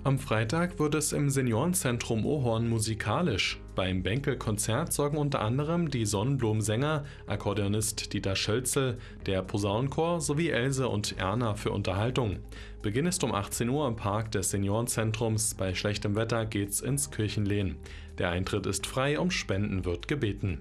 Am Freitag wird es im Seniorenzentrum Ohorn musikalisch. Beim Bänkel-Konzert sorgen unter anderem die Sonnenblumensänger, Akkordeonist Dieter Schölzel, der Posaunenchor sowie Else und Erna für Unterhaltung. Beginn ist um 18 Uhr im Park des Seniorenzentrums. Bei schlechtem Wetter geht's ins Kirchenlehn. Der Eintritt ist frei, um Spenden wird gebeten.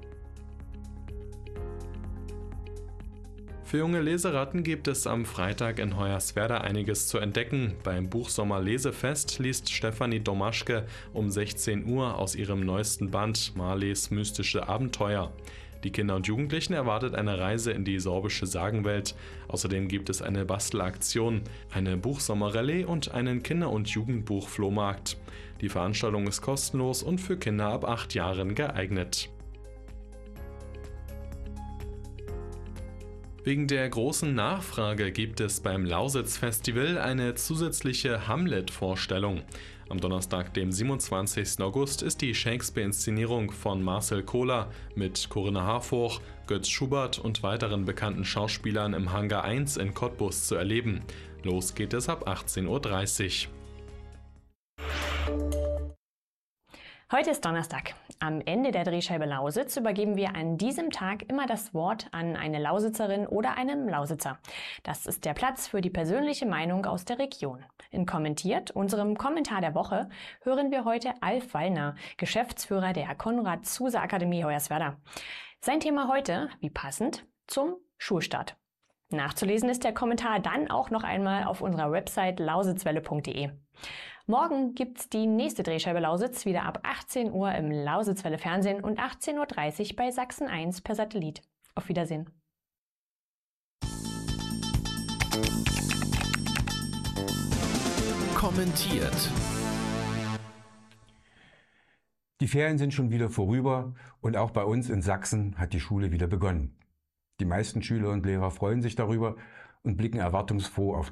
Für junge Leseratten gibt es am Freitag in Hoyerswerda einiges zu entdecken. Beim Buchsommer-Lesefest liest Stefanie Domaschke um 16 Uhr aus ihrem neuesten Band Marleys mystische Abenteuer. Die Kinder und Jugendlichen erwartet eine Reise in die sorbische Sagenwelt. Außerdem gibt es eine Bastelaktion, eine Buchsommerrallye und einen Kinder- und Jugendbuch-Flohmarkt. Die Veranstaltung ist kostenlos und für Kinder ab 8 Jahren geeignet. Wegen der großen Nachfrage gibt es beim Lausitz-Festival eine zusätzliche Hamlet-Vorstellung. Am Donnerstag, dem 27. August, ist die Shakespeare-Inszenierung von Marcel Kohler mit Corinna Harfouch, Götz Schubert und weiteren bekannten Schauspielern im Hangar 1 in Cottbus zu erleben. Los geht es ab 18:30 Uhr. Heute ist Donnerstag. Am Ende der Drehscheibe Lausitz übergeben wir an diesem Tag immer das Wort an eine Lausitzerin oder einem Lausitzer. Das ist der Platz für die persönliche Meinung aus der Region. In Kommentiert, unserem Kommentar der Woche, hören wir heute Alf Wallner, Geschäftsführer der Konrad-Zuse-Akademie Hoyerswerda. Sein Thema heute, wie passend, zum Schulstart. Nachzulesen ist der Kommentar dann auch noch einmal auf unserer Website lausitzwelle.de. Morgen gibt's die nächste Drehscheibe Lausitz wieder ab 18 Uhr im Lausitzwelle Fernsehen und 18:30 Uhr bei Sachsen 1 per Satellit. Auf Wiedersehen. Kommentiert. Die Ferien sind schon wieder vorüber und auch bei uns in Sachsen hat die Schule wieder begonnen. Die meisten Schüler und Lehrer freuen sich darüber und blicken erwartungsfroh auf